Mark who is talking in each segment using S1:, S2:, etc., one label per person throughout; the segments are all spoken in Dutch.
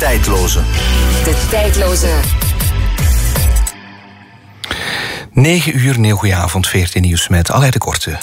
S1: tijdloze.
S2: De tijdloze.
S3: 9 uur, heel goedenavond, 14 nieuws met Aleid de Korte.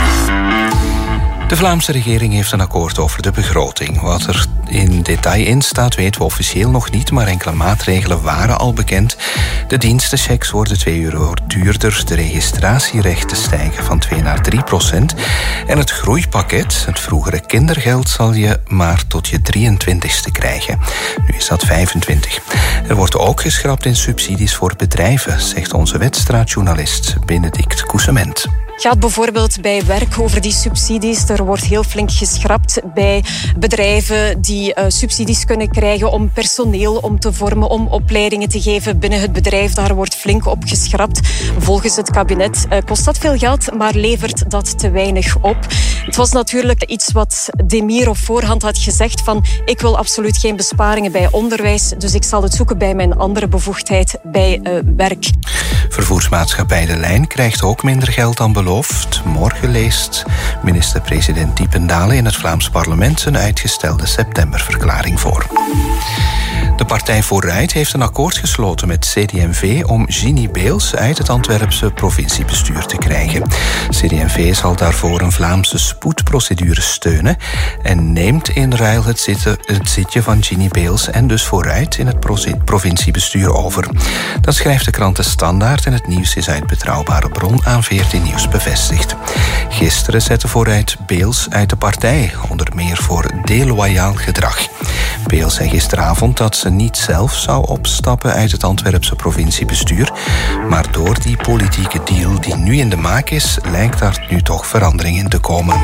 S3: De Vlaamse regering heeft een akkoord over de begroting. Wat er in detail in staat weten we officieel nog niet, maar enkele maatregelen waren al bekend. De dienstenchecks worden €2 duurder, de registratierechten stijgen van 2 naar 3%. En het groeipakket, het vroegere kindergeld, zal je maar tot je 23ste krijgen. Nu is dat 25. Er wordt ook geschrapt in subsidies voor bedrijven, zegt onze wedstrijdjournalist Benedict Coussement.
S4: Het gaat bijvoorbeeld bij werk over die subsidies. Er wordt heel flink geschrapt bij bedrijven die subsidies kunnen krijgen om personeel om te vormen, om opleidingen te geven binnen het bedrijf. Daar wordt flink op geschrapt. Volgens het kabinet kost dat veel geld, maar levert dat te weinig op. Het was natuurlijk iets wat Demir op voorhand had gezegd van ik wil absoluut geen besparingen bij onderwijs, dus ik zal het zoeken bij mijn andere bevoegdheid bij werk.
S3: Vervoersmaatschappij De Lijn krijgt ook minder geld dan beloofd. Morgen leest minister-president Diependalen in het Vlaams parlement een uitgestelde septemberverklaring voor. De Partij Vooruit heeft een akkoord gesloten met CD&V om Ginny Beels uit het Antwerpse provinciebestuur te krijgen. CD&V zal daarvoor een Vlaamse spoedprocedure steunen en neemt in ruil het zitje van Ginny Beels en dus Vooruit in het provinciebestuur over. Dat schrijft de krant De Standaard en het nieuws is uit betrouwbare bron aan 14 Nieuws bevestigd. Gisteren zette Vooruit Beels uit de partij, onder meer voor deloyaal gedrag. Beels zei gisteravond dat ze niet zelf zou opstappen uit het Antwerpse provinciebestuur, maar door die politieke deal die nu in de maak is, lijkt daar nu toch verandering in te komen.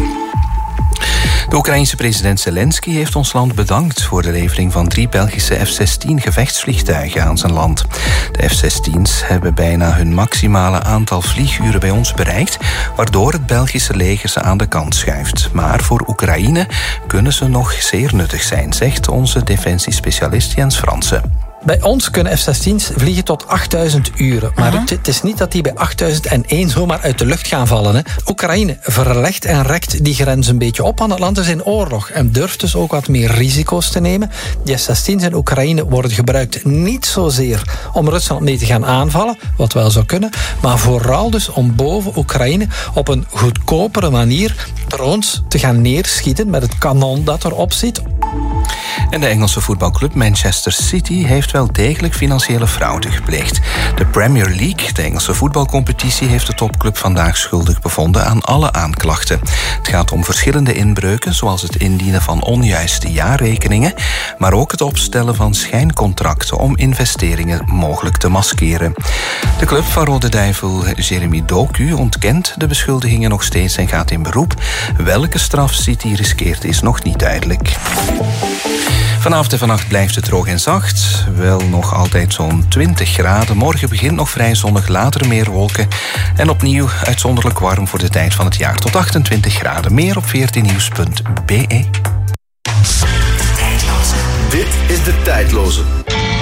S3: De Oekraïense president Zelensky heeft ons land bedankt voor de levering van 3 Belgische F-16 gevechtsvliegtuigen aan zijn land. De F-16's hebben bijna hun maximale aantal vlieguren bij ons bereikt, waardoor het Belgische leger ze aan de kant schuift. Maar voor Oekraïne kunnen ze nog zeer nuttig zijn, zegt onze defensiespecialist Jens Fransen.
S5: Bij ons kunnen F-16's vliegen tot 8000 uren. Maar het is niet dat die bij 8001 zomaar uit de lucht gaan vallen. Hè. Oekraïne verlegt en rekt die grens een beetje op, want het land is in oorlog en durft dus ook wat meer risico's te nemen. Die F-16's in Oekraïne worden gebruikt niet zozeer om Rusland mee te gaan aanvallen, wat wel zou kunnen, maar vooral dus om boven Oekraïne op een goedkopere manier drones te gaan neerschieten met het kanon dat erop zit.
S3: En de Engelse voetbalclub Manchester City heeft wel degelijk financiële fraude gepleegd. De Premier League, de Engelse voetbalcompetitie, heeft de topclub vandaag schuldig bevonden aan alle aanklachten. Het gaat om verschillende inbreuken, zoals het indienen van onjuiste jaarrekeningen, maar ook het opstellen van schijncontracten om investeringen mogelijk te maskeren. De club van Rode Duivel Jeremy Doku ontkent de beschuldigingen nog steeds en gaat in beroep. Welke straf City riskeert is nog niet duidelijk. Vanavond en vannacht blijft het droog en zacht. Wel nog altijd zo'n 20 graden. Morgen begint nog vrij zonnig, later meer wolken. En opnieuw uitzonderlijk warm voor de tijd van het jaar. Tot 28 graden. Meer op 14nieuws.be.
S1: Dit is de tijdloze.